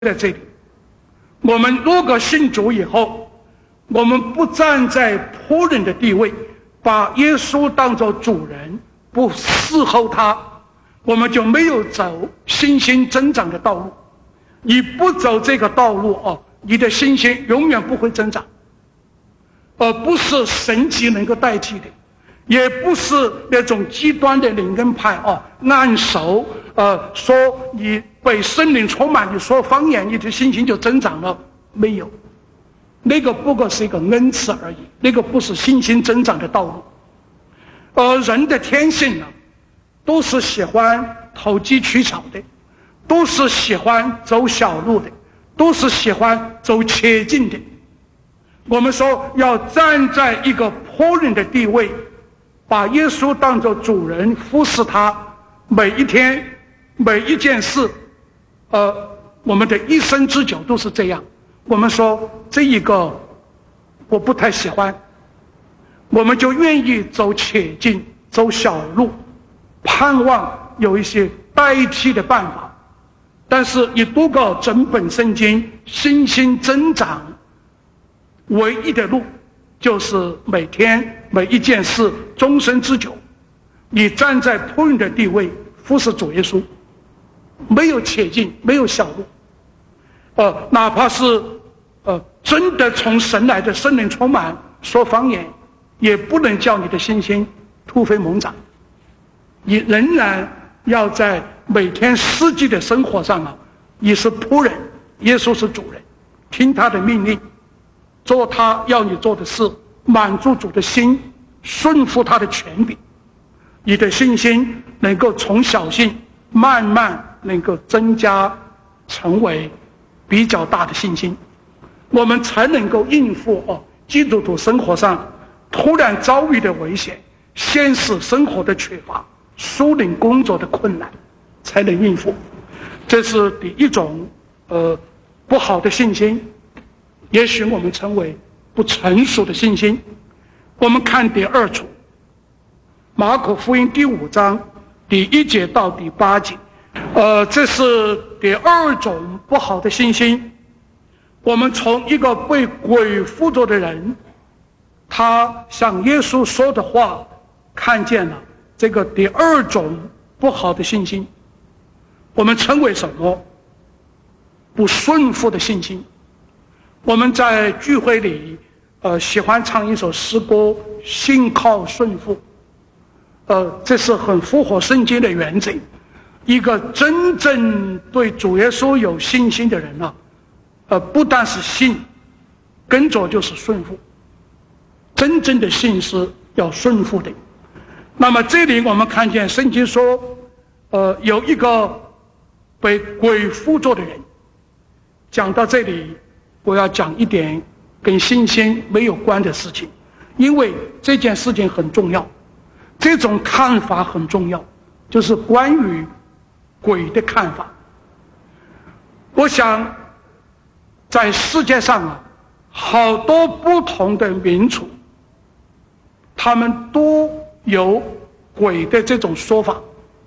在这里，我们如果信主以后，我们不站在仆人的地位，把耶稣当作主人，不侍候他，我们就没有走信心增长的道路。你不走这个道路你的信心永远不会增长，而不是神迹能够代替的，也不是那种极端的灵恩派按手说你被圣灵充满，你说方言，你的信心就增长了。没有，那个不过是一个恩赐而已，那个不是信心增长的道路。人的天性呢，都是喜欢投机取巧的，都是喜欢走小路的，都是喜欢走捷径的。我们说要站在一个仆人的地位，把耶稣当作主人，服侍他，每一天每一件事我们的一生之久都是这样。我们说这一个我不太喜欢，我们就愿意走捷径，走小路，盼望有一些代替的办法。但是你读过整本圣经，信心增长唯一的路就是每天每一件事终身之久，你站在仆人的地位服侍主耶稣，没有捷径，没有小路。哪怕是真的从神来的圣灵充满说方言，也不能叫你的信心突飞猛长。你仍然要在每天实际的生活上你是仆人，耶稣是主人，听他的命令，做他要你做的事，满足主的心，顺服他的权柄，你的信心能够从小信慢慢能够增加，成为比较大的信心，我们才能够应付基督徒生活上突然遭遇的危险，现实生活的缺乏，属灵工作的困难，才能应付。这是第一种不好的信心，也许我们称为不成熟的信心。我们看第二处，马可福音第5章第1节到第8节，这是第二种不好的信心。我们从一个被鬼附着的人，他向耶稣说的话，看见了这个第二种不好的信心。我们称为什么？不顺服的信心。我们在聚会里喜欢唱一首诗歌，信靠顺服。这是很符合圣经的原则。一个真正对主耶稣有信心的人不但是信，跟着就是顺服。真正的信是要顺服的。那么这里我们看见圣经说有一个被鬼附着的人。讲到这里，我要讲一点跟信心没有关的事情，因为这件事情很重要，这种看法很重要，就是关于鬼的看法。我想在世界上好多不同的民族，他们都有鬼的这种说法。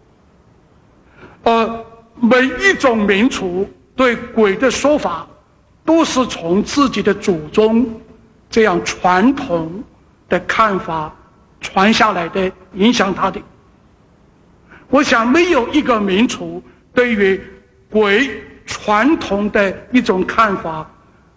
每一种民族对鬼的说法都是从自己的祖宗这样传统的看法传下来的，影响他的。我想没有一个民族对于鬼传统的一种看法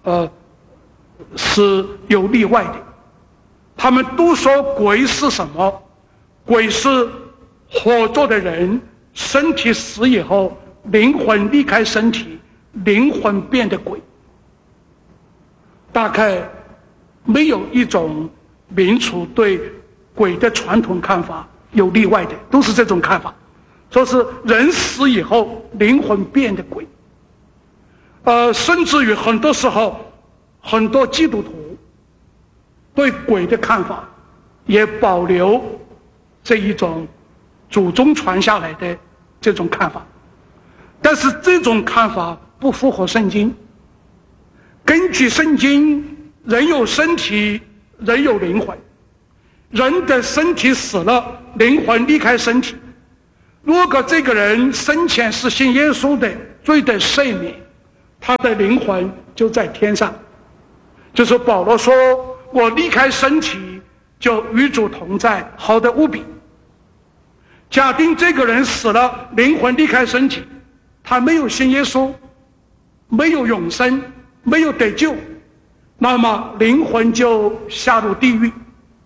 是有例外的。他们都说鬼是什么？鬼是活着的人身体死以后，灵魂离开身体，灵魂变得鬼。大概没有一种民族对鬼的传统看法有例外的，都是这种看法，说是人死以后灵魂变得鬼。甚至于很多时候，很多基督徒对鬼的看法也保留这一种祖宗传下来的这种看法，但是这种看法不符合圣经。根据圣经，人有身体，人有灵魂，人的身体死了，灵魂离开身体。如果这个人生前是信耶稣的，罪得赦免， 他的灵魂就在天上。就是保罗说，我离开身体就与主同在，好得无比。假定这个人死了，灵魂离开身体，他没有信耶稣，没有永生，没有得救，那么灵魂就下入地狱。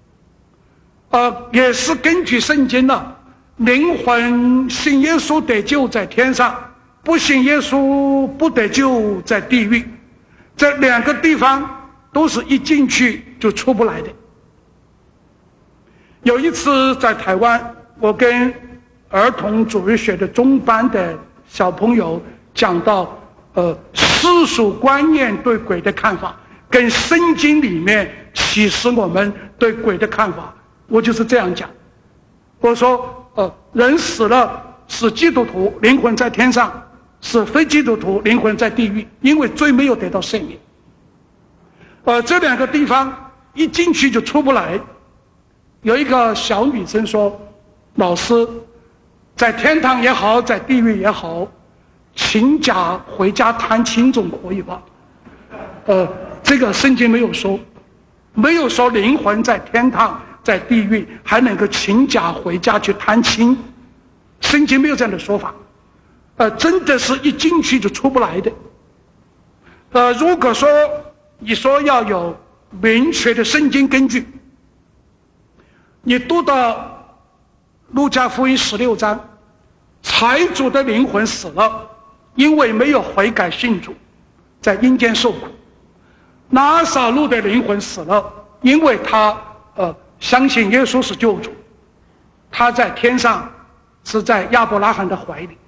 也是根据圣经呢，灵魂信耶稣得救在天上，不信耶稣不得救在地狱。这两个地方都是一进去就出不来的。有一次在台湾，我跟儿童主日学的中班的小朋友讲到世俗观念对鬼的看法跟圣经里面启示我们对鬼的看法，我就是这样讲。我说人死了是基督徒，灵魂在天上；是非基督徒，灵魂在地狱，因为罪没有得到赦免。这两个地方一进去就出不来。有一个小女生说，老师，在天堂也好，在地狱也好，请假回家探亲总可以吧？这个圣经没有说，没有说灵魂在天堂在地狱还能够请假回家去探亲，圣经没有这样的说法。真的是一进去就出不来的。如果说你说要有明确的圣经根据，你读到路加福音16章，财主的灵魂死了，因为没有悔改信主，在阴间受苦。拿撒路的灵魂死了，因为他相信耶稣是救主，他在天上是在亚伯拉罕的怀里。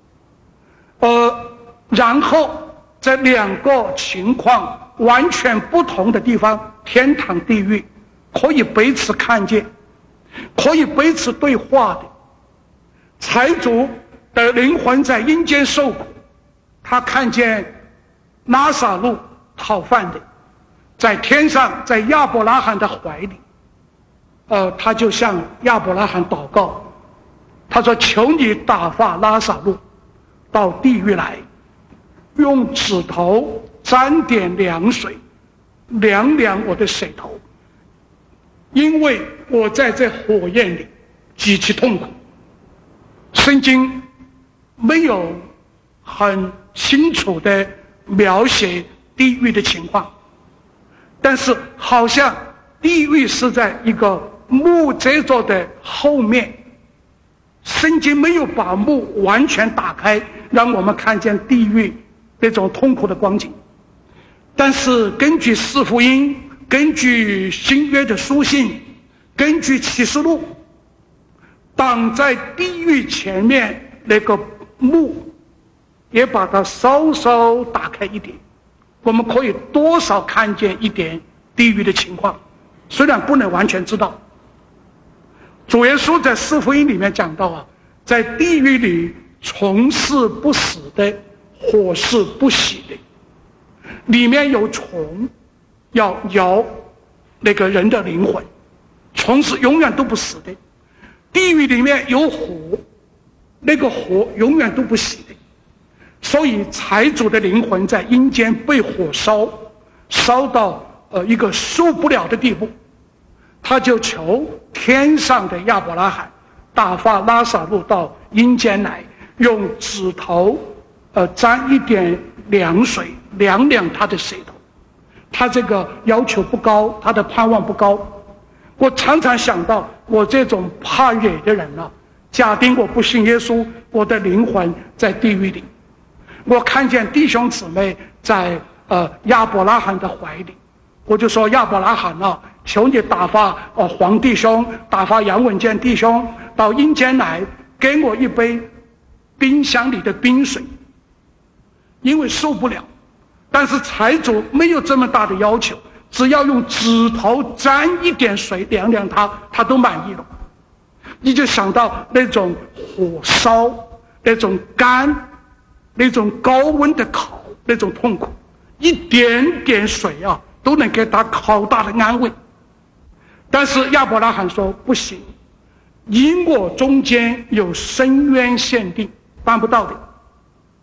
然后这两个情况完全不同的地方，天堂地狱可以彼此看见，可以彼此对话的。财主的灵魂在阴间受苦，他看见拿撒路讨饭的在天上，在亚伯拉罕的怀里。他就向亚伯拉罕祷告，他说，求你打发拉撒路到地狱来，用指头沾点凉水，凉凉我的舌头，因为我在这火焰里极其痛苦。圣经没有很清楚的描写地狱的情况，但是好像地狱是在一个幕遮着的后面，圣经没有把幕完全打开，让我们看见地狱那种痛苦的光景。但是根据四福音，根据新约的书信，根据启示录，挡在地狱前面那个幕也把它稍稍打开一点，我们可以多少看见一点地狱的情况，虽然不能完全知道。主耶稣在四福音里面讲到在地狱里虫是不死的，火是不熄的，里面有虫要咬那个人的灵魂，虫是永远都不死的。地狱里面有火，那个火永远都不熄的。所以财主的灵魂在阴间被火烧到一个受不了的地步，他就求天上的亚伯拉罕打发拉撒路到阴间来，用指头沾一点凉水，凉凉他的舌头。他这个要求不高，他的盼望不高。我常常想到，我这种怕惹的人假定我不信耶稣，我的灵魂在地狱里，我看见弟兄姊妹在亚伯拉罕的怀里，我就说，亚伯拉罕求你打发黄弟兄，打发杨文健弟兄到阴间来，给我一杯冰箱里的冰水，因为受不了。但是财主没有这么大的要求，只要用指头沾一点水凉凉他都满意了。你就想到那种火烧，那种干，那种高温的烤，那种痛苦，一点点水都能给他好大的安慰。但是亚伯拉罕说不行，因我中间有深渊限定，办不到的。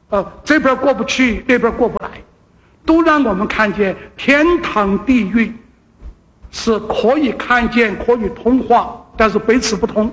这边过不去，那边过不来，都让我们看见天堂地狱是可以看见，可以通话，但是彼此不通。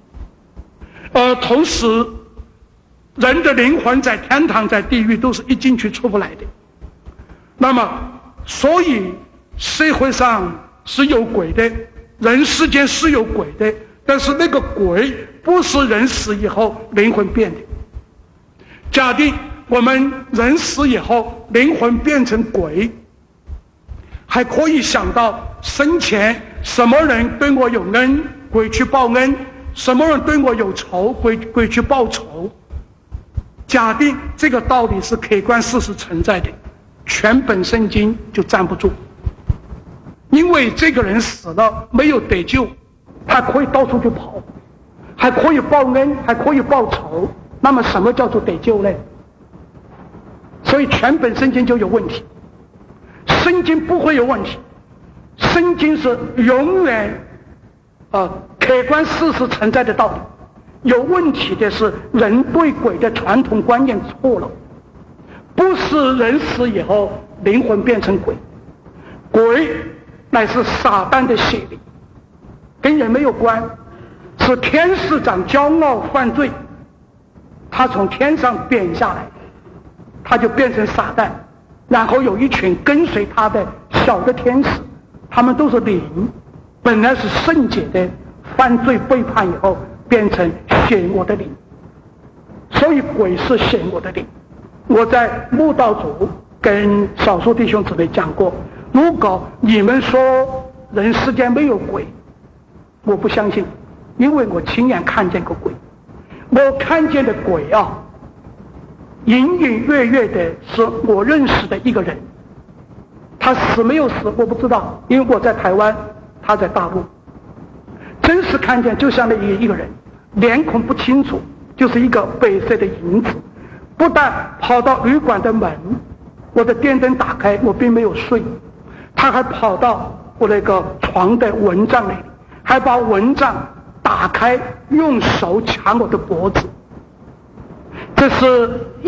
同时人的灵魂在天堂在地狱都是一进去出不来的。那么所以社会上是有鬼的，人世间是有鬼的，但是那个鬼不是人死以后灵魂变的。假定我们人死以后灵魂变成鬼，还可以想到生前什么人对我有恩，鬼去报恩，什么人对我有仇，鬼去报仇。假定这个道理是客观事实存在的，全本圣经就站不住。因为这个人死了没有得救，他可以到处去跑，还可以报恩，还可以报仇，那么什么叫做得救呢？所以全本圣经就有问题。圣经不会有问题，圣经是永远客观事实存在的道理。有问题的是人对鬼的传统观念错了，不是人死以后灵魂变成鬼，鬼乃是撒旦的血灵，跟人没有关，是天使长骄傲犯罪，他从天上贬下来，他就变成撒旦，然后有一群跟随他的小的天使，他们都是灵，本来是圣洁的，犯罪背叛以后变成显我的灵，所以鬼是显我的灵。我在慕道组跟少数弟兄姊妹讲过，如果你们说人世间没有鬼，我不相信，因为我亲眼看见过鬼。我看见的鬼隐隐约约的是我认识的一个人，他死没有死我不知道，因为我在台湾，他在大陆。真实看见就像那一个人，脸孔不清楚，就是一个白色的影子，不但跑到旅馆的门，我的电灯打开，我并没有睡，他还跑到我那个床的蚊帐里，还把蚊帐打开，用手抢我的脖子。这是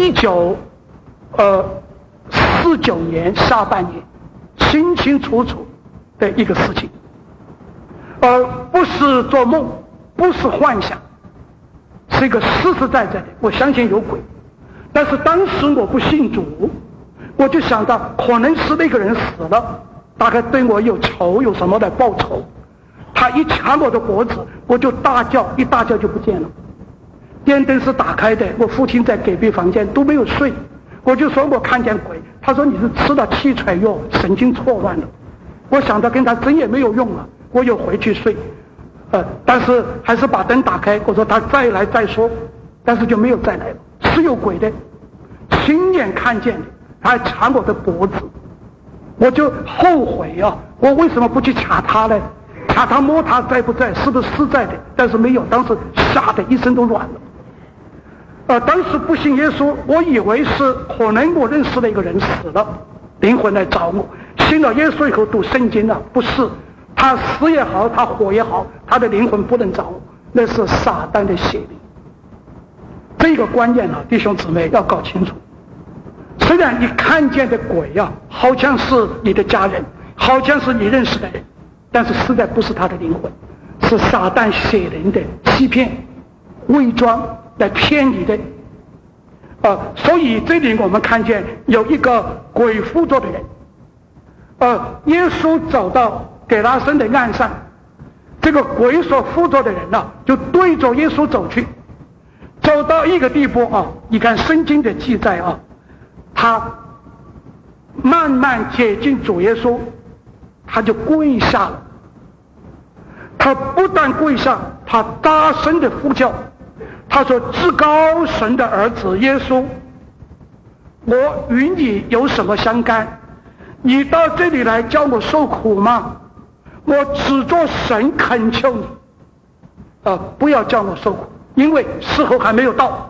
1949年下半年清清楚楚的一个事情，不是做梦，不是幻想，是一个实实在在的。我相信有鬼，但是当时我不信主，我就想到可能是那个人死了，大概对我有仇，有什么来报仇。他一抢我的脖子，我就大叫，一大叫就不见了。电灯是打开的，我父亲在隔壁房间都没有睡，我就说我看见鬼，他说你是吃了气喘药，神经错乱了。我想着跟他争也没有用了，我又回去睡，但是还是把灯打开，我说他再来再说，但是就没有再来了。是有鬼的，亲眼看见的，他还抢我的脖子，我就后悔我为什么不去掐他呢？掐他摸他在不在，是不是实在的？但是没有，当时吓得一身都软了。当时不信耶稣，我以为是可能我认识的一个人死了，灵魂来找我。信了耶稣以后读圣经了，不是，他死也好，他活也好，他的灵魂不能找我，那是撒旦的血灵。这个观念弟兄姊妹要搞清楚。虽然你看见的鬼好像是你的家人，好像是你认识的人，但是实在不是他的灵魂，是撒旦血灵的欺骗、伪装来骗你的。所以这里我们看见有一个鬼附着的人。耶稣走到给拉森的岸上，这个鬼所附着的人就对着耶稣走去，走到一个地步你看圣经的记载他慢慢接近主耶稣，他就跪下了。他不但跪下，他大声的呼叫，他说：至高神的儿子耶稣，我与你有什么相干？你到这里来叫我受苦吗？我指着神恳求你不要叫我受苦，因为时候还没有到。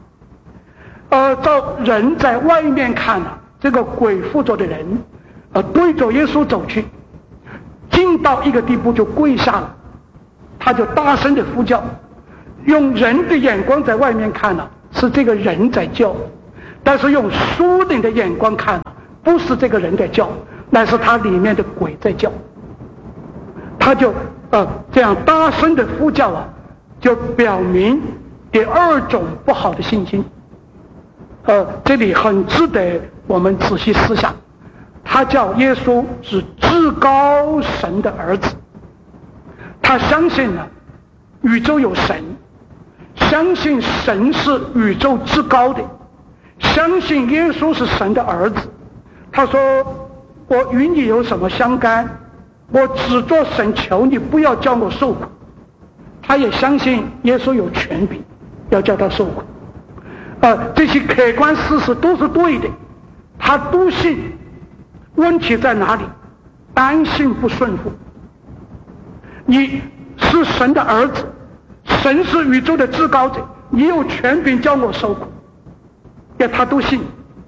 照人在外面看这个鬼附着的人对着耶稣走去，进到一个地步就跪下了，他就大声的呼叫。用人的眼光在外面看是这个人在叫， 但是用属灵的眼光看，不是这个人在叫，乃是他里面的鬼在叫。他就这样大声的呼叫啊，就表明第二种不好的信心。这里很值得我们仔细思想。他叫耶稣是至高神的儿子，他相信呢宇宙有神，相信神是宇宙至高的，相信耶稣是神的儿子。他说我与你有什么相干，我只做神求你不要叫我受苦。他也相信耶稣有权柄要叫他受苦。这些客观事实都是对的，他都信。问题在哪里？单信不顺服。你是神的儿子，神是宇宙的至高者，你有权柄叫我受苦，也他都信。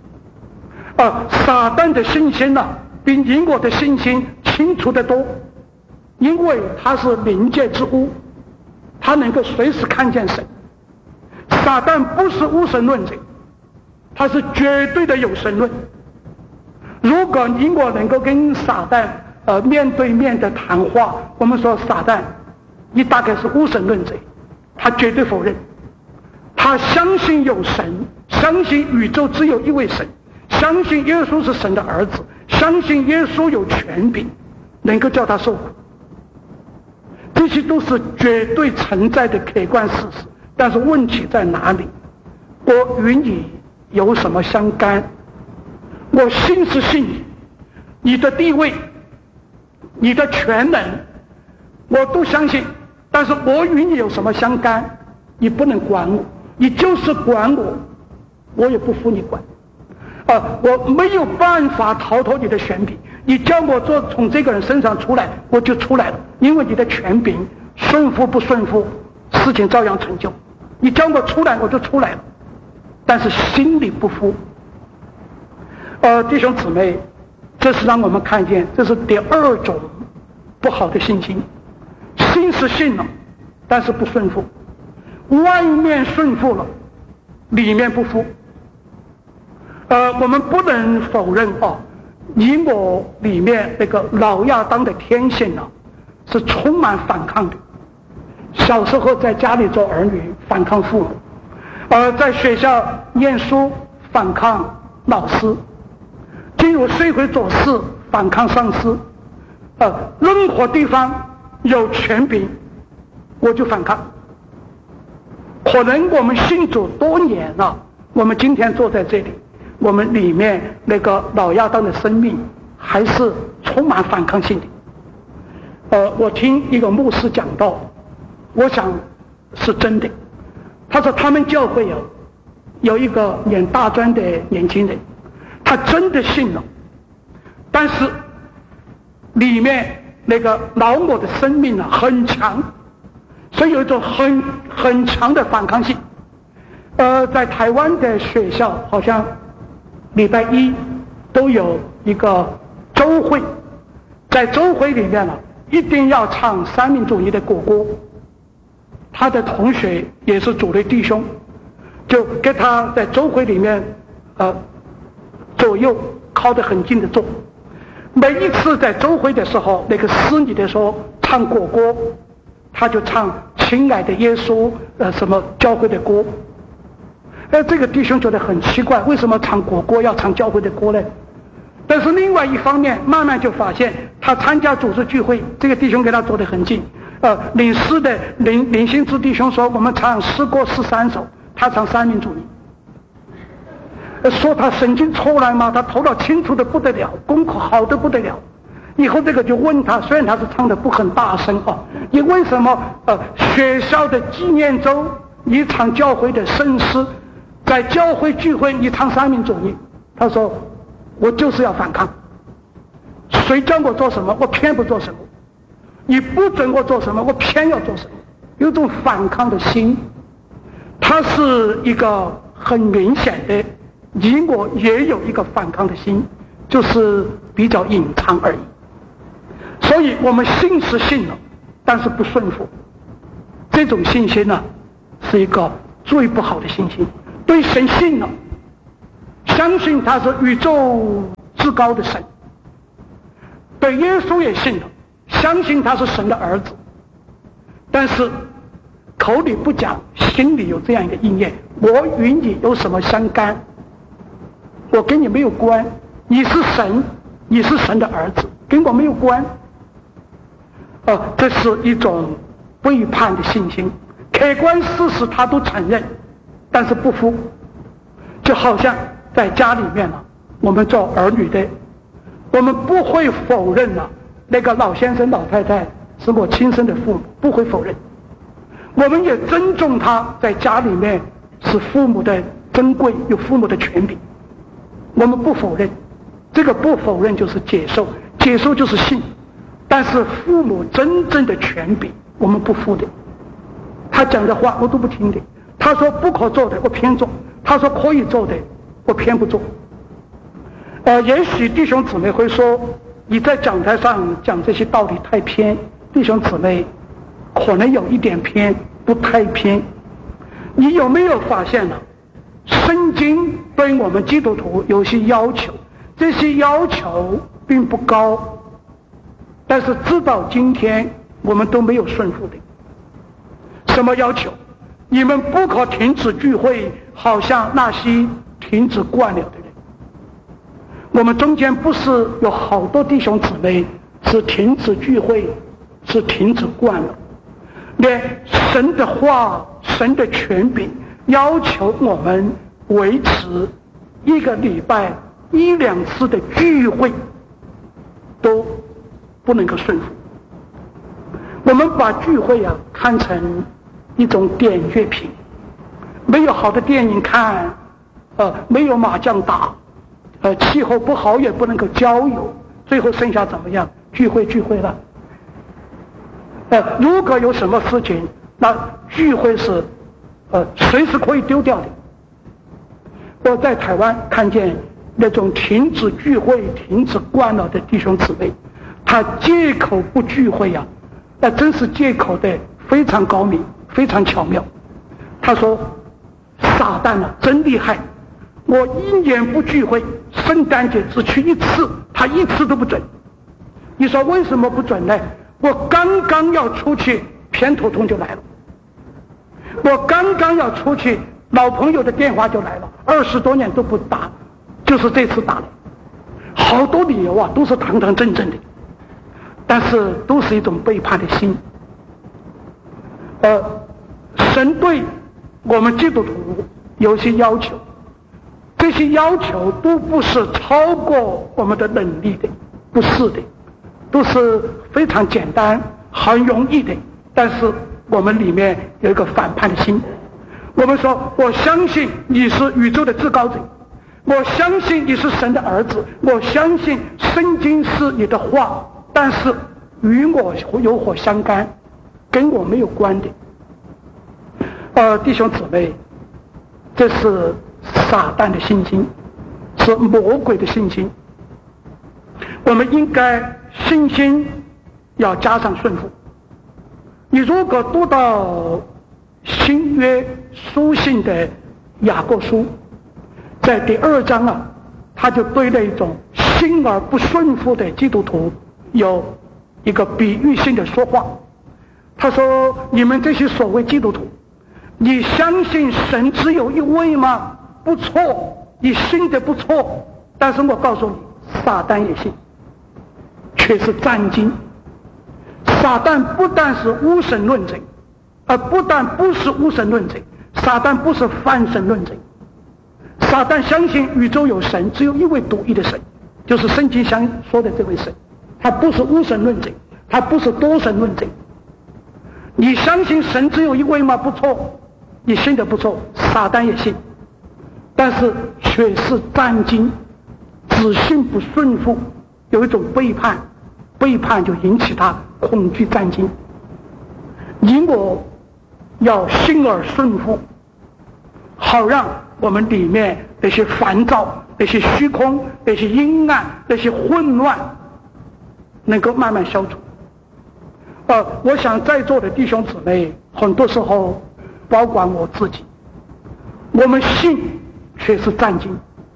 撒旦的信心呢，比你我的信心清楚得多，因为他是灵界之物，他能够随时看见神。撒旦不是无神论者，他是绝对的有神论。如果你我能够跟撒旦面对面的谈话，我们说撒旦你大概是无神论者，他绝对否认。他相信有神，相信宇宙只有一位神，相信耶稣是神的儿子，相信耶稣有权柄能够叫他受苦。这些都是绝对存在的客观事实。但是问题在哪里？我与你有什么相干？我信是信你，你的地位，你的全能，我都相信。但是我与你有什么相干？你不能管我，你就是管我，我也不服你管。我没有办法逃脱你的权柄。你叫我从这个人身上出来，我就出来了，因为你的权柄顺服不顺服，事情照样成就。你叫我出来，我就出来了，但是心里不服。弟兄姊妹，这是让我们看见，这是第二种不好的信心。信是信了，但是不顺服，外面顺服了，里面不服。我们不能否认你我里面那个老亚当的天性是充满反抗的。小时候在家里做儿女，反抗父母；在学校念书，反抗老师；进入社会做事，反抗上司。任何地方有权柄，我就反抗。可能我们信主多年了，我们今天坐在这里，我们里面那个老亚当的生命还是充满反抗性的。我听一个牧师讲到，我想是真的。他说他们教会有一个念大专的年轻人，他真的信了，但是里面那个老我的生命很强，所以有一种很强的反抗性。在台湾的学校好像礼拜一都有一个周会，在周会里面一定要唱三民主义的国歌。他的同学也是主的弟兄，就跟他在周会里面左右靠得很近的坐。每一次在周会的时候，那个司礼的说唱国歌，他就唱亲爱的耶稣什么教会的歌。这个弟兄觉得很奇怪，为什么唱国歌要唱教会的歌呢？但是另外一方面慢慢就发现，他参加组织聚会，这个弟兄跟他坐得很近。领诗的林兴之弟兄说，我们唱诗歌13首，他唱三民主义。说他神经错乱吗？他头脑清楚的不得了，功课好的不得了。以后这个就问他，虽然他是唱的不很大声你为什么学校的纪念周你唱教会的圣诗，在教会聚会你唱三民主义？他说我就是要反抗，谁叫我做什么我偏不做什么，你不准我做什么我偏要做什么，有种反抗的心。他是一个很明显的，你我也有一个反抗的心，就是比较隐藏而已。所以我们信是信了，但是不顺服。这种信心是一个最不好的信心。对神信了， 相信他是宇宙至高的神，对耶稣也信了，相信他是神的儿子，但是口里不讲，心里有这样一个意念：我与你有什么相干？我跟你没有关，你是神，你是神的儿子，跟我没有关。这是一种背叛的信心，客观事实他都承认，但是不服。就好像在家里面我们做儿女的，我们不会否认那个老先生老太太是我亲生的父母，不会否认。我们也尊重他在家里面是父母的珍贵，有父母的权柄，我们不否认。这个不否认就是接受，接受就是信。但是父母真正的权柄我们不服的，他讲的话我都不听的，他说不可做的我偏做，他说可以做的我偏不做。也许弟兄姊妹会说，你在讲台上讲这些道理太偏。弟兄姊妹，可能有一点偏，不太偏。你有没有发现圣经对我们基督徒有些要求，这些要求并不高，但是直到今天我们都没有顺服的。什么要求？你们不可停止聚会，好像那些停止惯了的人。我们中间不是有好多弟兄姊妹是停止聚会，是停止惯了，连神的话、神的权柄要求我们维持一个礼拜1、2次的聚会都不能够顺服。我们把聚会看成一种点阅品，没有好的电影看，没有麻将打，气候不好也不能够郊游，最后剩下怎么样？聚会了。如果有什么事情，那聚会是随时可以丢掉的。我在台湾看见那种停止聚会、停止惯了的弟兄姊妹，他借口不聚会那真是借口的非常高明，非常巧妙。他说撒旦真厉害，我1年不聚会，圣诞节只去1次，他1次都不准。你说为什么不准呢？我刚刚要出去，偏头痛就来了。我刚刚要出去，老朋友的电话就来了，20多年都不打，就是这次打了。好多理由都是堂堂正正的，但是都是一种背叛的心。神对我们基督徒有些要求，这些要求都不是超过我们的能力的，不是的，都是非常简单很容易的。但是我们里面有一个反叛的心，我们说我相信你是宇宙的至高者，我相信你是神的儿子，我相信圣经是你的话，但是与我有何相干？跟我没有关的。弟兄姊妹，这是撒旦的信心，是魔鬼的信心。我们应该信心要加上顺服。你如果读到新约书信的雅各书，在第2章他就对那种信而不顺服的基督徒有一个比喻性的说话。他说，你们这些所谓基督徒，你相信神只有一位吗？不错，你信的不错，但是我告诉你，撒旦也信，却是战经。撒旦不但是无神论者，不但不是无神论者，撒旦不是泛神论者。撒旦相信宇宙有神，只有一位独一的神，就是圣经上说的这位神。他不是无神论者，他不是多神论者。你相信神只有一位吗？不错，你信的不错，撒旦也信，但是却是战经，只信不顺服，有一种背叛，背叛就引起他恐惧战经。你我要信而顺服，好让我们里面那些烦躁、那些虚空、那些阴暗、那些混乱能够慢慢消除。我想在座的弟兄姊妹，很多时候包括我自己，我们信却是战经，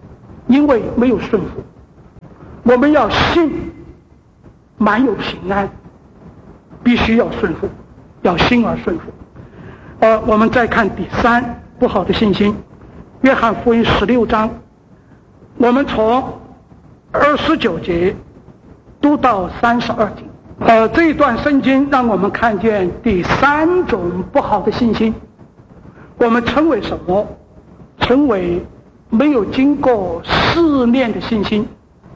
因为没有顺服。我们要信，满有平安，必须要顺服，要信而顺服。我们再看第三不好的信心，约翰福音16章，我们从29节读到32节。这一段圣经让我们看见第三种不好的信心，我们称为什么？称为没有经过试炼的信心。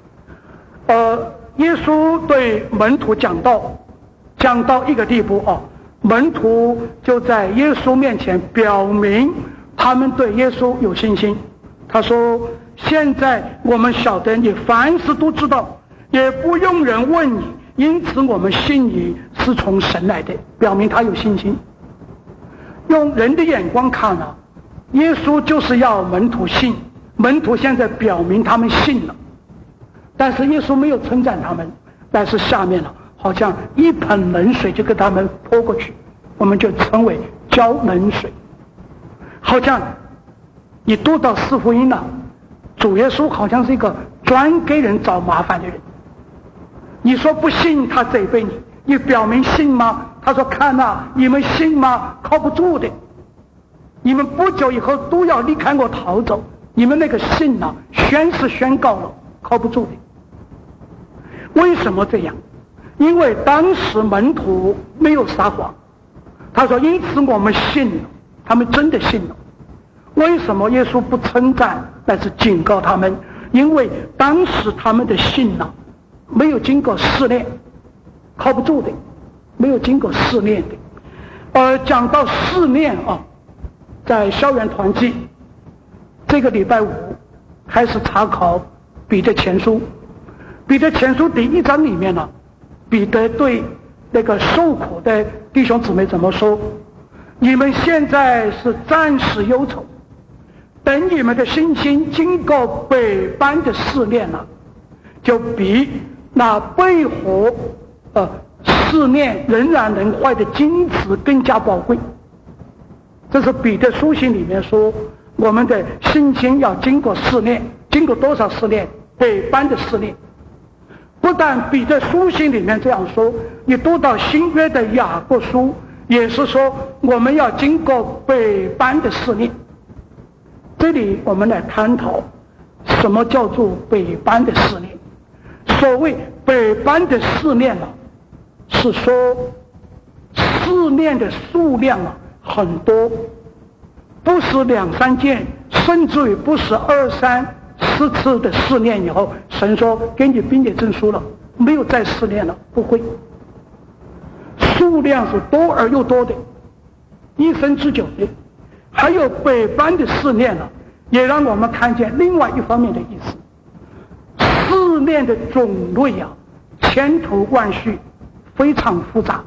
耶稣对门徒讲到一个地步门徒就在耶稣面前表明他们对耶稣有信心。他说：现在我们晓得你凡事都知道，也不用人问你，因此我们信你是从神来的，表明他有信心。用人的眼光看耶稣就是要门徒信，门徒现在表明他们信了，但是耶稣没有称赞他们，但是下面好像一盆冷水就给他们泼过去，我们就称为浇冷水。好像你读到四福音了，主耶稣好像是一个专给人找麻烦的人。你说不信，他责备你，你表明信吗？他说看你们信吗？靠不住的，你们不久以后都要离开我逃走，你们那个信宣告了，靠不住的。为什么这样？因为当时门徒没有撒谎，他说因此我们信了，他们真的信了。为什么耶稣不称赞，但是警告他们？因为当时他们的信没有经过试炼，靠不住的，没有经过试炼的。讲到试炼在校园团契这个礼拜5开始查考彼得前书。彼得前书第1章里面彼得对那个受苦的弟兄姊妹怎么说？你们现在是暂时忧愁，等你们的信心经过百般的试炼就比那被火试炼仍然能坏的金子更加宝贵。这是彼得书信里面说，我们的信心要经过试炼，经过多少试炼？百般的试炼。不但彼得书信里面这样说，你读到新约的雅各书也是说我们要经过百般的试炼。这里我们来探讨什么叫做百般的试炼。所谓百般的试炼是说试炼的数量很多，不是2、3件，甚至于不是2、3、4次的试炼以后，神说给你毕业证书了，没有再试炼了，不会。数量是多而又多的，一生之久的。还有百般的试炼也让我们看见另外一方面的意思。试炼的种类千头万绪，非常复杂。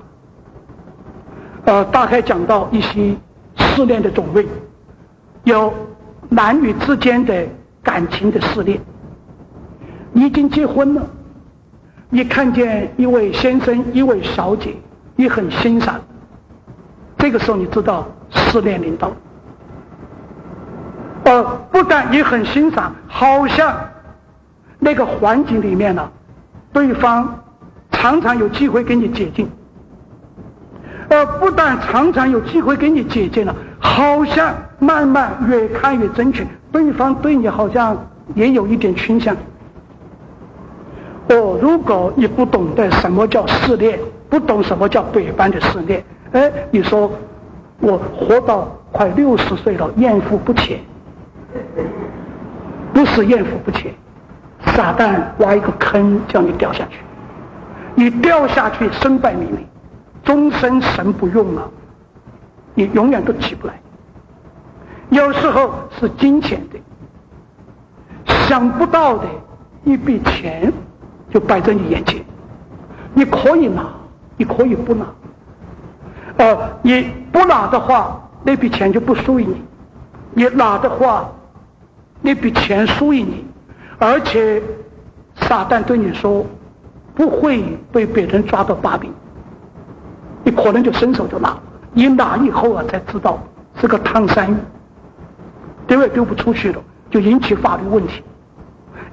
大概讲到一些试炼的种类，有男女之间的感情的试炼。你已经结婚了，你看见一位先生一位小姐，你很欣赏，这个时候你知道试炼临到。不但你很欣赏，好像那个环境里面对方常常有机会给你解禁。不但常常有机会给你解禁了，好像慢慢越看越真切，对方对你好像也有一点倾向。如果你不懂得什么叫试炼，不懂什么叫百般的试炼，你说我活到快60岁了，艳福不浅。不是艳福不浅，撒旦挖一个坑叫你掉下去，你掉下去身败名裂，终身神不用你永远都起不来。有时候是金钱的，想不到的一笔钱就摆在你眼前，你可以拿，你可以不拿。你不拿的话，那笔钱就不属于你；你拿的话，那笔钱属于你。而且撒旦对你说不会被别人抓到把柄，你可能就伸手就拿，你拿以后才知道是个烫山芋，丢也丢不出去了，就引起法律问题。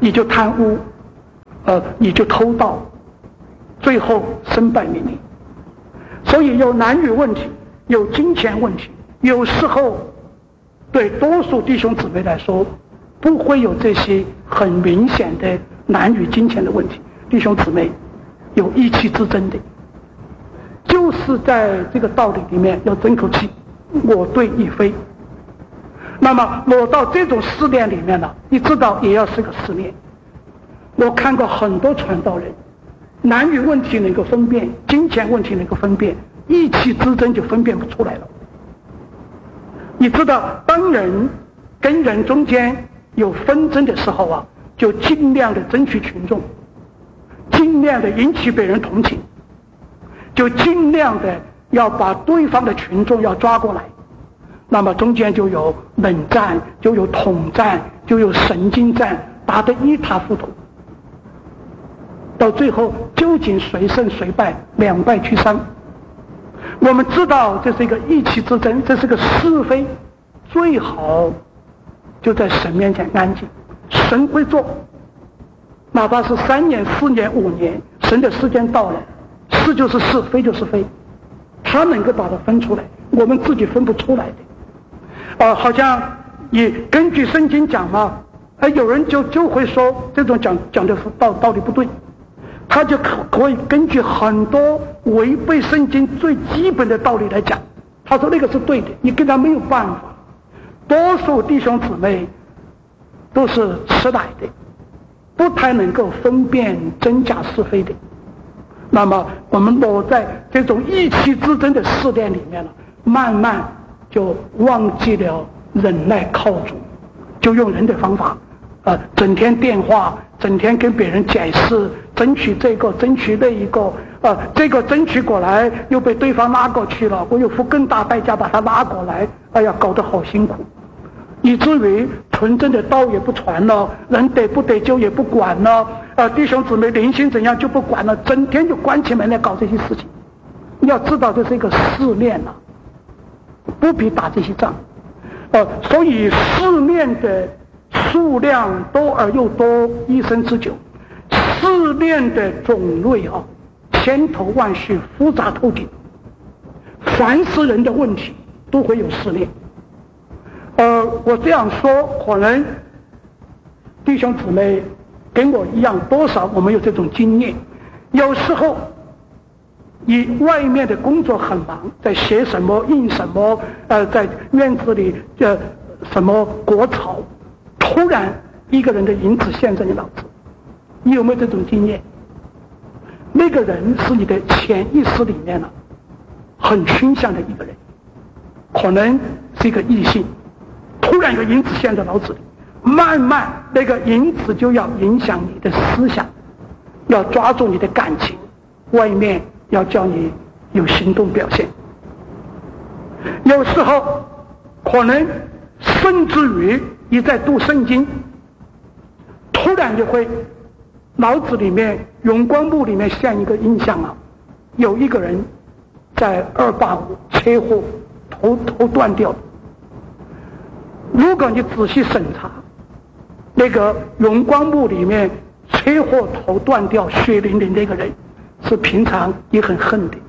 你就贪污，你就偷盗，最后身败名裂。所以有男女问题，有金钱问题，有时候对多数弟兄姊妹来说，不会有这些很明显的男女金钱的问题。弟兄姊妹有意气之争的，就是在这个道理里面要争口气，我对你非。那么落到这种试炼里面了，你知道也要是个试炼。我看过很多传道人，男女问题能够分辨，金钱问题能够分辨，意气之争就分辨不出来了。你知道，当人跟人中间有纷争的时候啊，就尽量的争取群众，尽量的引起别人同情，就尽量的要把对方的群众要抓过来，那么中间就有冷战，就有统战，就有神经战，打得一塌糊涂。到最后究竟谁胜谁败，两败俱伤。我们知道这是一个意气之争，这是个是非，最好就在神面前安静，神会做，哪怕是3年4年5年，神的时间到了，是就是是，非就是非，他能够把它分出来，我们自己分不出来的。好像也根据圣经讲嘛，有人就会说这种讲的道理不对，他就可以根据很多违背圣经最基本的道理来讲，他说那个是对的，你跟他没有办法。多数弟兄姊妹都是吃奶的，不太能够分辨真假是非的。那么我们落在这种意气之争的试炼里面了，慢慢就忘记了忍耐靠主，就用人的方法，整天电话，整天跟别人解释，争取这个，争取那一个，这个争取过来又被对方拉过去了，我又付更大代价把他拉过来，哎呀，搞得好辛苦，以至于纯正的道也不传了，人得不得救也不管了，弟兄姊妹灵性怎样就不管了，整天就关起门来搞这些事情。你要知道这是一个试炼啊，不必打这些仗，所以试炼的数量多而又多，一生之久。试炼的种类啊，千头万绪，复杂透顶。凡是人的问题都会有试炼。我这样说，可能弟兄姊妹跟我一样，多少我们有这种经验。有时候你外面的工作很忙，在写什么印什么，在院子里什么割草，突然一个人的影子现在你脑子，你有没有这种经验？那个人是你的潜意识里面很倾向的一个人，可能是一个异性，突然一个影子现在脑子里，慢慢那个影子就要影响你的思想，要抓住你的感情，外面要叫你有行动表现。有时候可能甚至于你在读圣经，突然就会脑子里面荣光幕里面现一个印象有一个人在285车祸头断掉。如果你仔细审查那个荣光幕里面车祸头断掉血淋淋那个人，是平常也很恨的，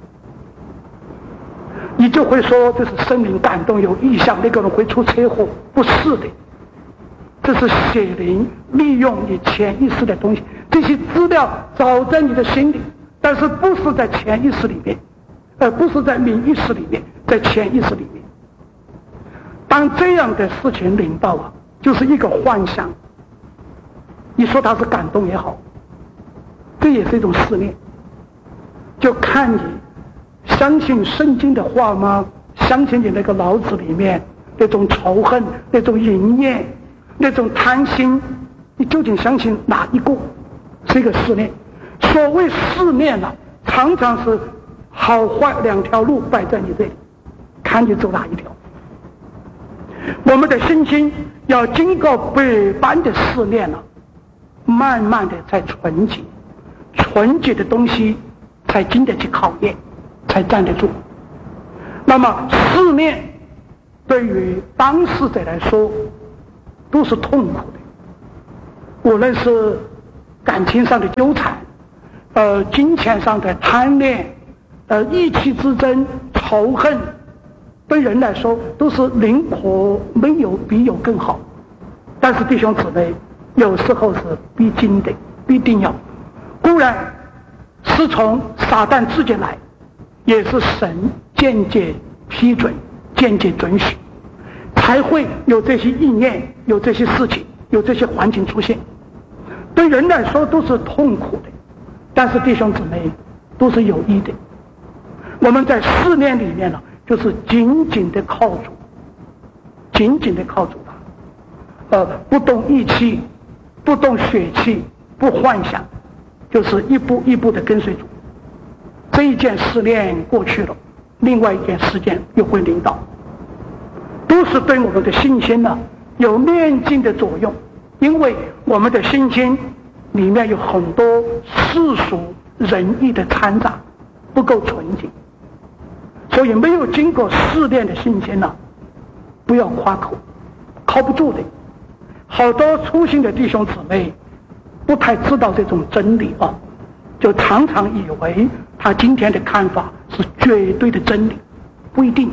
你就会说这是圣灵感动有意向，那个人会出车祸，不是的，这是血灵利用你潜意识的东西，这些资料早在你的心里，但是不是在潜意识里面，不是在明意识里面，在潜意识里面。当这样的事情临到就是一个幻想，你说它是感动也好，这也是一种试炼，就看你相信圣经的话吗？相信你那个脑子里面那种仇恨，那种淫念，那种贪心，你究竟相信哪一个？是一个试炼。所谓试炼常常是好坏两条路摆在你这里，看你走哪一条。我们的信心要经过百般的试炼慢慢的才纯洁，纯洁的东西才经得起考验，才站得住。那么试炼对于当事者来说都是痛苦的， 无论是感情上的纠缠，金钱上的贪恋，意气之争、仇恨，对人来说都是宁可没有比有更好。但是弟兄姊妹，有时候是必经的，必定要。固然是从撒旦自己来，也是神间接批准、间接准许，才会有这些意念、有这些事情、有这些环境出现。对人来说都是痛苦的，但是弟兄姊妹都是有益的。我们在试炼里面呢，就是紧紧的靠主，紧紧的靠主他，不动意气，不动血气，不幻想，就是一步一步的跟随主。这一件试炼过去了，另外一件事件又会临到，都是对我们的信心呢有炼净的作用。因为我们的信心里面有很多世俗仁义的掺杂，不够纯净，所以没有经过试炼的信心呢，不要夸口，靠不住的。好多粗心的弟兄姊妹不太知道这种真理啊，就常常以为他今天的看法是绝对的真理，不一定。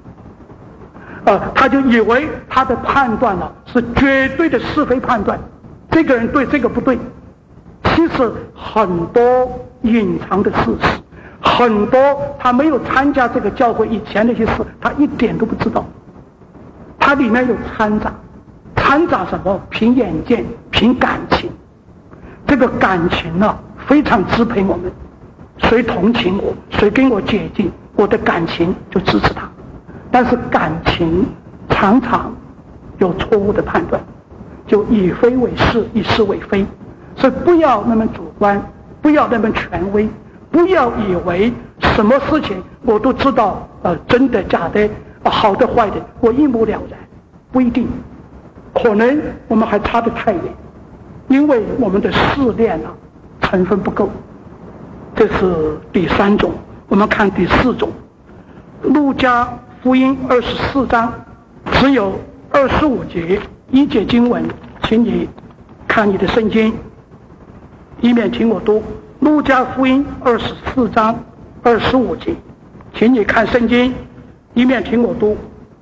他就以为他的判断呢是绝对的是非判断，这个人对，这个不对。其实很多隐藏的事实，很多他没有参加这个教会以前那些事，他一点都不知道。它里面有掺杂什么？凭眼见，凭感情。这个感情呢，非常支配我们。谁同情我，谁跟我接近，我的感情就支持他。但是感情常常有错误的判断，就以非为是，以是为非。所以不要那么主观，不要那么权威，不要以为什么事情我都知道，真的假的，好的坏的，我一目了然。不一定，可能我们还差得太远，因为我们的试炼成分不够。这是第三种。我们看第四种，路加福音24章只有25节1节经文，请你看你的圣经，以免听我读。路加福音24章25节，请你看圣经，以免听我读。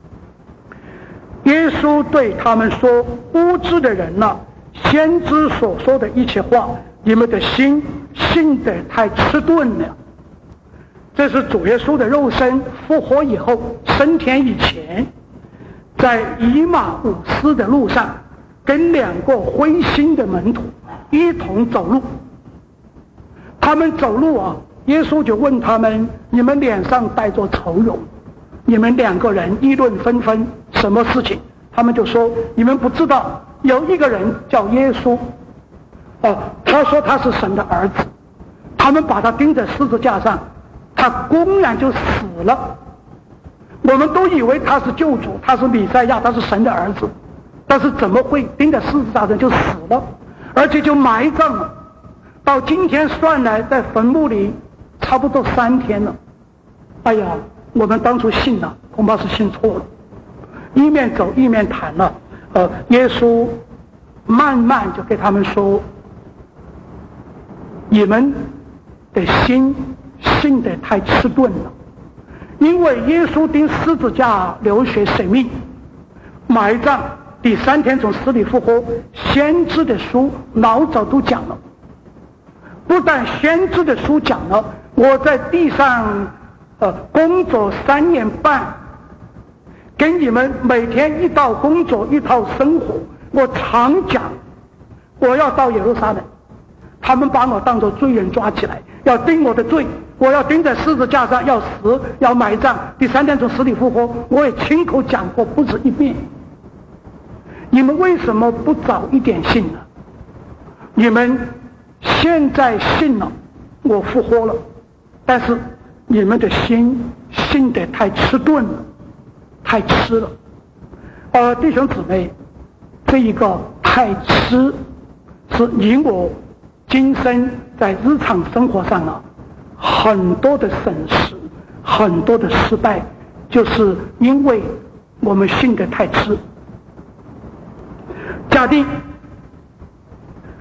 耶稣对他们说：无知的人呐，先知所说的一切话，你们的心信得太迟钝了。这是主耶稣的肉身复活以后，升天以前，在以马忤斯的路上，跟2个灰心的门徒一同走路。他们走路耶稣就问他们：你们脸上带着愁容，你们2个人议论纷纷，什么事情？他们就说：你们不知道有一个人叫耶稣，他说他是神的儿子。他们把他钉在十字架上，他公然就死了。我们都以为他是救主，他是弥赛亚，他是神的儿子，但是怎么会钉在十字架上就死了，而且就埋葬了？到今天算来，在坟墓里差不多3天了。哎呀，我们当初信了，恐怕是信错了，一面走一面谈了。耶稣慢慢就给他们说：你们的心信得太迟钝了。因为耶稣钉十字架流血舍命，埋葬，第3天从死里复活，先知的书老早都讲了。不但先知的书讲了，我在地上工作3年半，跟你们每天一道工作一道生活，我常讲我要到耶路撒冷。他们把我当作罪人抓起来，要定我的罪，我要钉在十字架上，要死，要埋葬，第3天从死里复活。我也亲口讲过不止1遍。你们为什么不早一点信呢？你们现在信了，我复活了，但是你们的心信得太迟钝了，太迟了。弟兄姊妹，这一个太迟是你我今生在日常生活上很多的损失，很多的失败，就是因为我们信得太迟。假定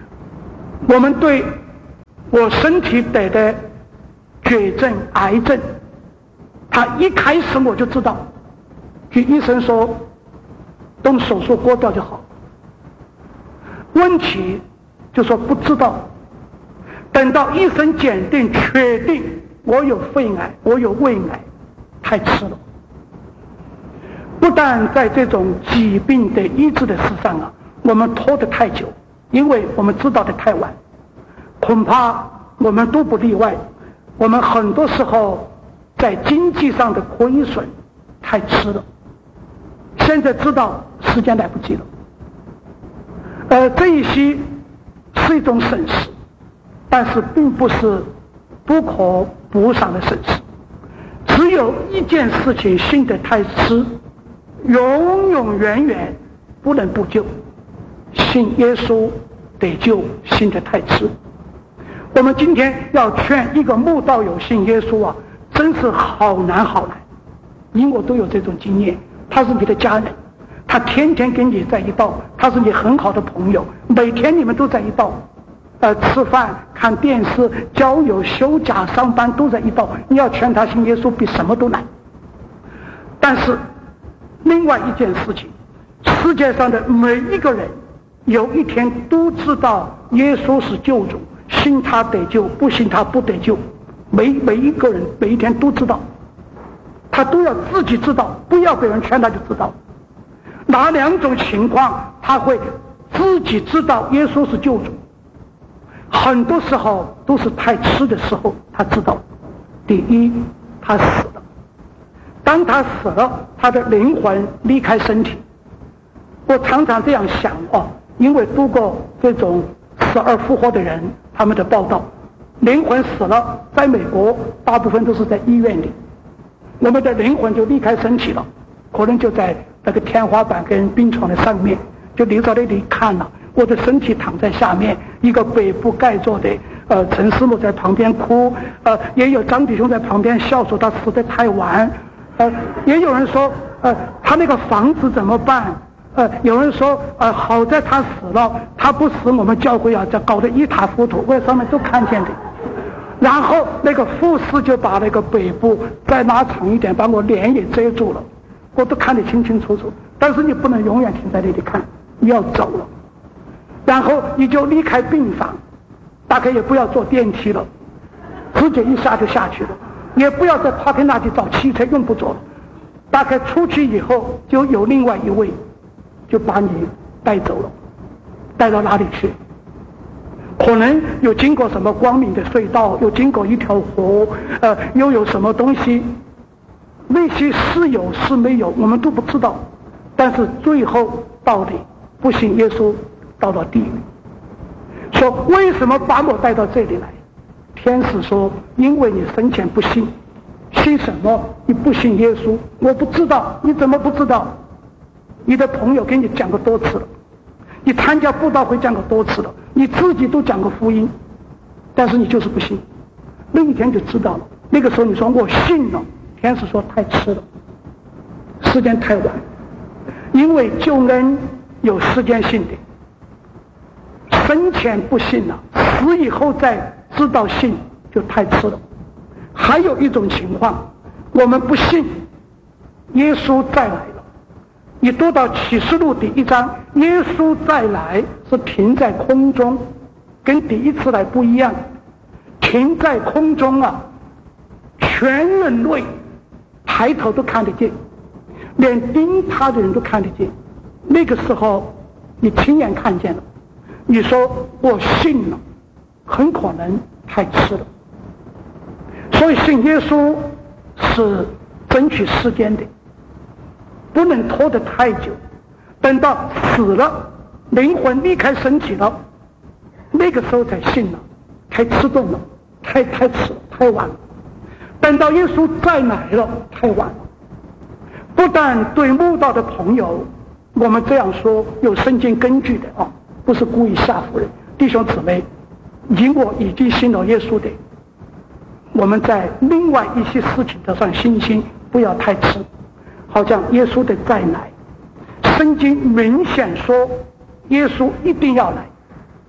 我们对我身体得的绝症癌症，他一开始我就知道，据医生说动手术割掉就好。问题就说不知道，等到医生检定确定我有肺癌，我有胃癌，太迟了。不但在这种疾病的医治的事上啊，我们拖得太久，因为我们知道的太晚。恐怕我们都不例外，我们很多时候在经济上的亏损太迟了，现在知道时间来不及了。这一些是一种损失，但是并不是不可补偿的损失。只有一件事情信得太迟，永永远远不能补救，信耶稣得救，信得太迟。我们今天要劝一个慕道友信耶稣啊，真是好难好难。你我都有这种经验，他是你的家人，他天天跟你在一道，他是你很好的朋友，每天你们都在一道，吃饭、看电视、交友、休假、上班都在一道。你要劝他信耶稣，比什么都难。但是另外一件事情，世界上的每一个人有一天都知道耶稣是救主，信他得救，不信他不得救。每一个人每一天都知道，他都要自己知道，不要别人劝他就知道。哪两种情况他会自己知道耶稣是救主？很多时候都是太迟的时候他知道。第一，他死了。当他死了，他的灵魂离开身体。我常常这样想因为读过这种死而复活的人他们的报道，灵魂死了，在美国大部分都是在医院里，我们的灵魂就离开身体了，可能就在那个天花板跟病床的上面，就留在那里看了。我的身体躺在下面，一个北部盖着的陈思路在旁边哭，也有张弟兄在旁边笑说他死得太晚，也有人说他那个房子怎么办？有人说好在他死了，他不死我们教会这搞得一塌糊涂，我上面都看见的。然后那个护士就把那个北部再拉长一点，把我脸也遮住了，我都看得清清楚楚。但是你不能永远停在那里看，你要走了，然后你就离开病房，大概也不要坐电梯了，直接一下就下去了，也不要在旁边那里找汽车，用不着了。大概出去以后就有另外一位就把你带走了，带到哪里去？可能有经过什么光明的隧道，又经过一条河，又有什么东西，那些是有是没有我们都不知道。但是最后到底不信耶稣，到了地狱。说为什么把我带到这里来？天使说因为你生前不信。信什么？你不信耶稣。我不知道。你怎么不知道？你的朋友给你讲过多次了，你参加布道会讲过多次了，你自己都讲过福音，但是你就是不信。那一天就知道了。那个时候你说我信了，天使说太迟了，时间太晚。因为救恩有时间性的，生前不信了，死以后再知道信就太迟了。还有一种情况，我们不信耶稣再来了。你读到启示录第1章，耶稣再来是停在空中，跟第一次来不一样。停在空中全人类抬头都看得见，连盯他的人都看得见。那个时候你亲眼看见了，你说我信了，很可能太迟了。所以信耶稣是争取时间的，不能拖得太久。等到死了，灵魂离开身体了，那个时候才信了，太迟钝了，太迟了，太晚了。等到耶稣再来了，太晚了。不但对慕道的朋友我们这样说有圣经根据的不是故意吓唬人。弟兄姊妹，我已经信了耶稣的，我们在另外一些事情上信心不要太迟。好像耶稣的再来，圣经明显说耶稣一定要来。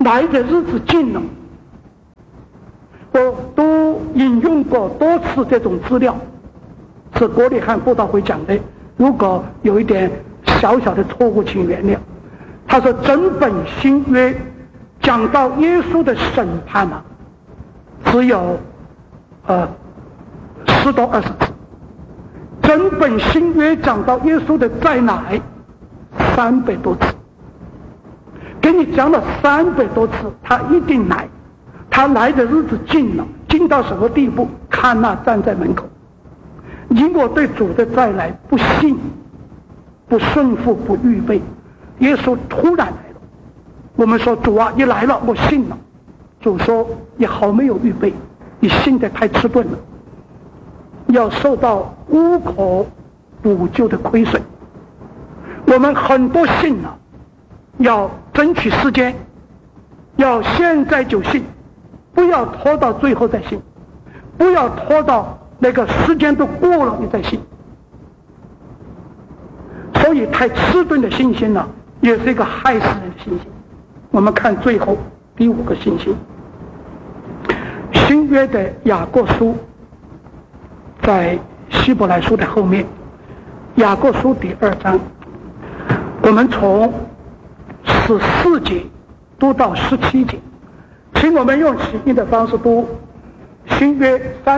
来的日子近了。我都引用过多次这种资料，是郭立汉布道会讲的，如果有一点小小的错误请原谅。他说整本新约讲到耶稣的审判啊，只有10多20次。整本新约讲到耶稣的再来300多次，给你讲了300多次，他一定来，他来的日子近了，近到什么地步？看那站在门口。如果对主的再来不信、不顺服、不预备，耶稣突然来了，我们说主啊，你来了，我信了。主说你好没有预备，你信得太迟钝了，要受到无可补救的亏损。我们很多信了，要争取时间，要现在就信，不要拖到最后再信，不要拖到那个时间都过了你再信。所以太迟钝的信心呢，也是一个害死人的信心。我们看最后第5个信心，新约的雅各书，在希伯来书的后面，雅各书第2章，我们从14节读到17节，请我们用起印的方式读新约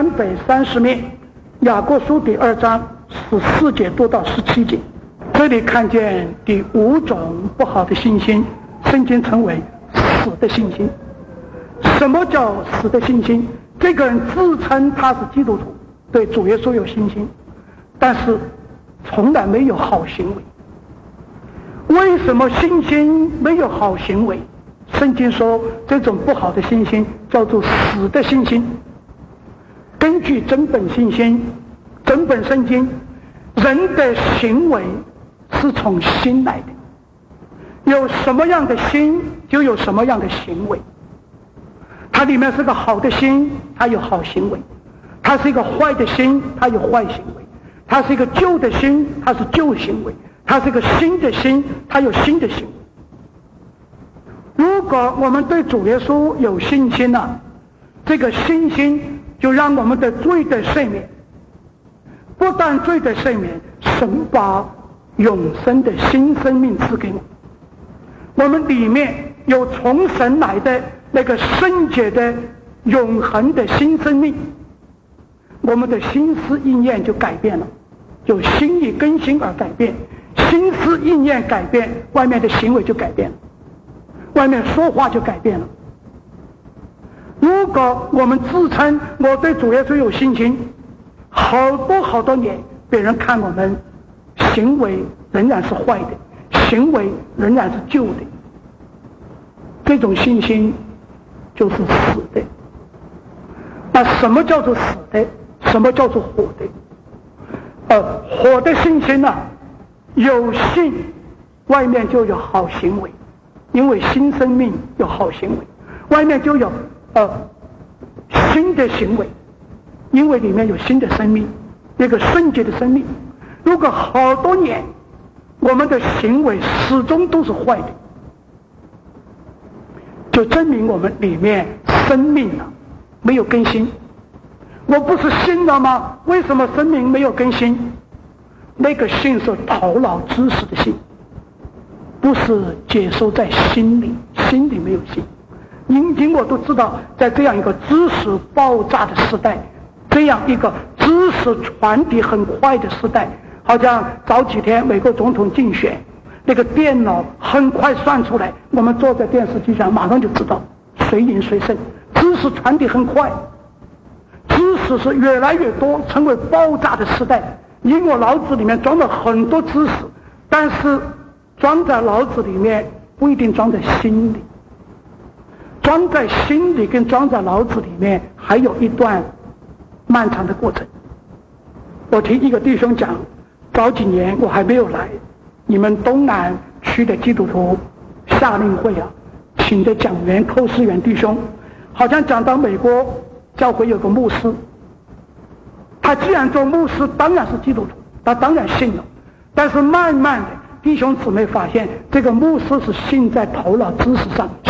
330面，雅各书第2章14节读到17节。这里看见第5种不好的信心，圣经称为死的信心。什么叫死的信心？这个人自称他是基督徒，对主耶稣有信心，但是从来没有好行为。为什么信心没有好行为？圣经说这种不好的信心叫做死的信心。根据整本信心、整本圣经，人的行为是从心来的，有什么样的心就有什么样的行为。它里面是个好的心，它有好行为；它是一个坏的心，它有坏行为；它是一个旧的心，它是旧行为；它是一个新的心，它有新的行为。如果我们对主耶稣有信心啊，这个信心就让我们的罪得赦免。不但罪得赦免，神把永生的新生命赐给我们里面有从神来的那个圣洁的永恒的新生命，我们的心思意念就改变了，就心意更新而改变，心思意念改变，外面的行为就改变了，外面说话就改变了。如果我们自称我对主耶稣有信心，好多年，别人看我们行为仍然是坏的，行为仍然是旧的，这种信心就是死的。那什么叫做死的？什么叫做活的？活的信心啊，有信，外面就有好行为，因为新生命有好行为，外面就有新的行为，因为里面有新的生命，一个圣洁的生命。如果好多年我们的行为始终都是坏的，就证明我们里面生命啊没有更新。我不是信了吗？为什么生命没有更新？那个信是头脑知识的信，不是接收在心里，心里没有信。因我都知道，在这样一个知识爆炸的时代，这样一个知识传递很快的时代，好像早几天美国总统竞选，那个电脑很快算出来，我们坐在电视机上马上就知道谁赢谁胜。知识传递很快，知识是越来越多，成为爆炸的时代。因我脑子里面装了很多知识，但是装在脑子里面不一定装在心里，装在心里跟装在脑子里面还有一段漫长的过程。我听一个弟兄讲，早几年我还没有来，你们东南区的基督徒夏令会啊，请的讲员寇思远弟兄，好像讲到美国教会有个牧师，他既然做牧师当然是基督徒，他当然信了，但是慢慢的弟兄姊妹发现这个牧师是信在头脑知识上，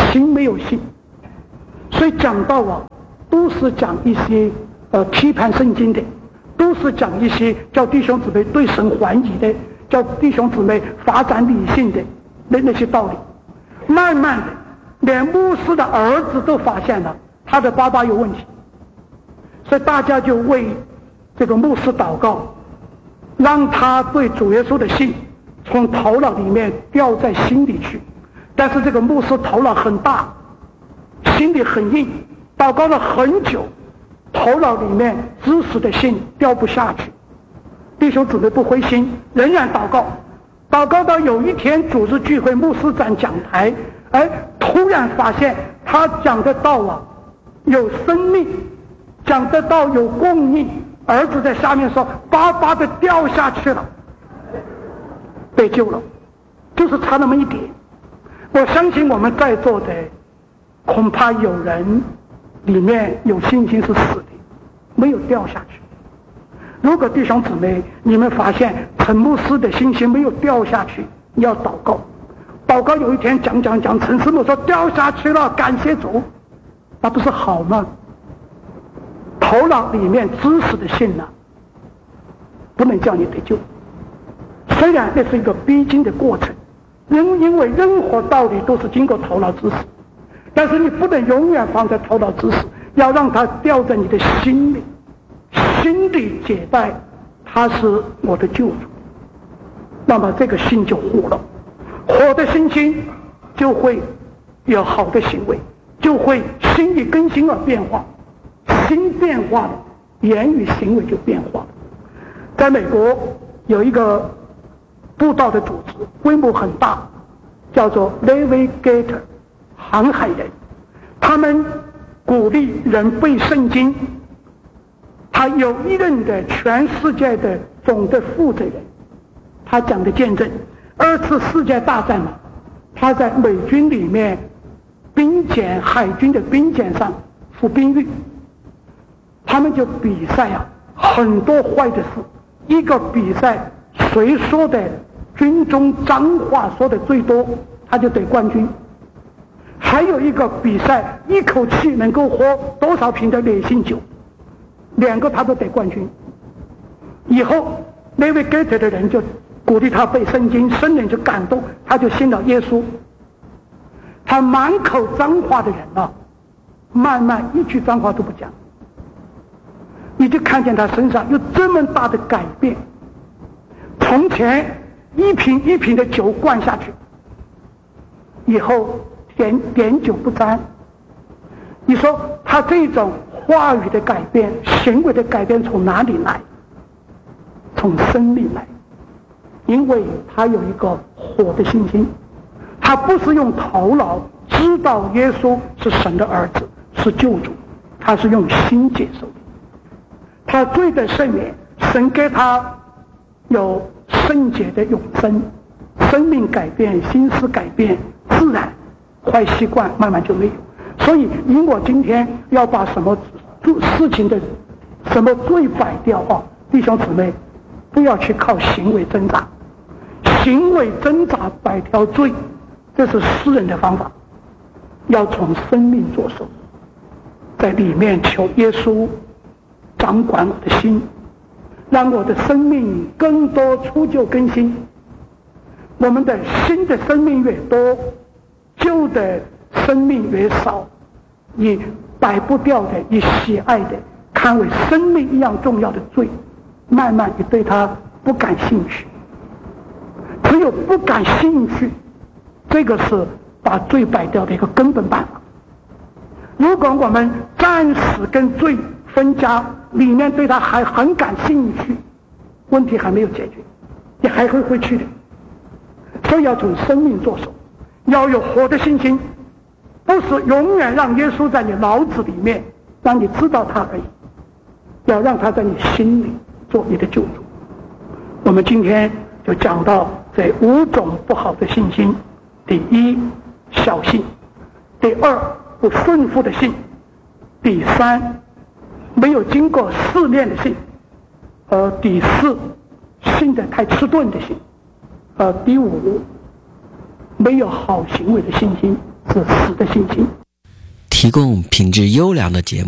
心没有信。所以讲到都是讲一些批判圣经的，都是讲一些叫弟兄姊妹对神怀疑的，叫弟兄姊妹发展理性的那些道理。慢慢的，连牧师的儿子都发现了他的爸爸有问题，所以大家就为这个牧师祷告，让他对主耶稣的信从头脑里面掉在心里去。但是这个牧师头脑很大，心里很硬，祷告了很久，头脑里面知识的信掉不下去。弟兄姊妹不灰心，仍然祷告，祷告到有一天组织聚会，牧师站讲台，突然发现他讲的道有生命，讲的道有供应。儿子在下面说：“巴巴的掉下去了，被救了，就是差那么一点。”我相信我们在座的恐怕有人里面有信心是死的，没有掉下去。如果弟兄姊妹你们发现陈牧师的信心没有掉下去，你要祷告。祷告有一天讲，陈师母说掉下去了，感谢主，那不是好吗？头脑里面知识的信不能叫你得救。虽然这是一个必经的过程，因为任何道理都是经过头脑知识，但是你不能永远放在头脑知识，要让它掉在你的心里，心里解带他是我的救主，那么这个心就活了，活的心情就会有好的行为，就会心理更新而变化，心变化了，言语行为就变化了。在美国有一个布道的组织，规模很大，叫做 Navigator 航海人，他们鼓励人背圣经。他有一任的全世界的总的负责人，他讲的见证，2次世界大战他在美军里面兵检海军的兵检上服兵役，他们就比赛很多坏的事。一个比赛谁说的军中脏话说的最多，他就得冠军。还有一个比赛一口气能够喝多少瓶的烈性酒，2个他都得冠军。以后那位 Navigator 的人就鼓励他背圣经，圣灵就感动，他就信了耶稣。他满口脏话的人慢慢一句脏话都不讲，你就看见他身上有这么大的改变。从前一瓶一瓶的酒灌下去，以后点酒不沾。你说他这种话语的改变，行为的改变从哪里来？从生命来。因为他有一个活的信心，他不是用头脑知道耶稣是神的儿子，是救主，他是用心接受的。他罪的赦免，神给他有圣洁的永生，生命改变，心思改变，自然坏习惯慢慢就没有。所以因我今天要把什么事情的什么罪摆掉弟兄姊妹不要去靠行为挣扎，行为挣扎摆条罪，这是世人的方法，要从生命着手，在里面求耶稣掌管我的心，让我的生命更多出就更新。我们的新的生命越多，旧的生命越少，以摆不掉的，以喜爱的看为生命一样重要的罪，慢慢你对他不感兴趣。只有不感兴趣，这个是把罪摆掉的一个根本办法。如果我们暂时跟罪分家，里面对他还很感兴趣，问题还没有解决，你还会回去的。所以要从生命着手，要有活的信心，不是永远让耶稣在你脑子里面让你知道他而已，要让他在你心里做你的救主。我们今天就讲到这5种不好的信心：第一，小信；第二，不顺服的信；第三，没有经过试炼的信；第四，信的太迟钝的信；第五，没有好行为的信心。 是死的信心。 提供品质优良的节目。